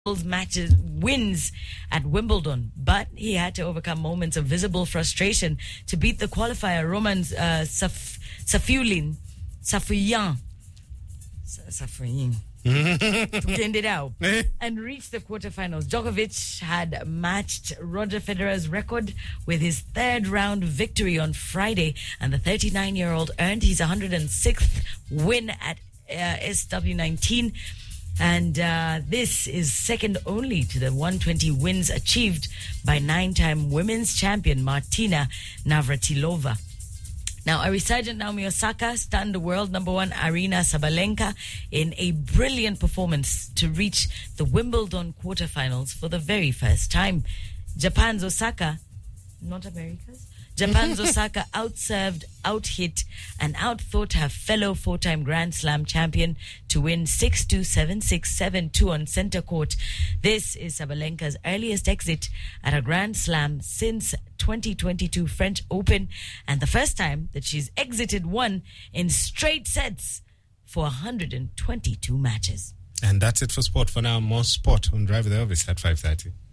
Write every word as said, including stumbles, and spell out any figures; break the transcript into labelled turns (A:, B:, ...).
A: matches wins at Wimbledon, but he had to overcome moments of visible frustration to beat the qualifier Roman uh, Saf- Safiullin Safiullin Safiullin to end it out and reach the quarterfinals. Djokovic had matched Roger Federer's record with his third round victory on Friday, and the thirty-nine-year-old earned his one hundred sixth win at uh, S W nineteen. And uh, this is second only to the one hundred twenty wins achieved by nine-time women's champion Martina Navratilova. Now, a resurgent Naomi Osaka stunned world number one Aryna Sabalenka in a brilliant performance to reach the Wimbledon quarterfinals for the very first time. Japan's Osaka, not America's, Japan's Osaka outserved, outhit, and outthought her fellow four-time Grand Slam champion to win six two, seven six, seven two on center court. This is Sabalenka's earliest exit at a Grand Slam since twenty twenty-two French Open, and the first time that she's exited one in straight sets for one hundred twenty-two matches.
B: And that's it for sport for now. More sport on Drive with Elvis at five thirty.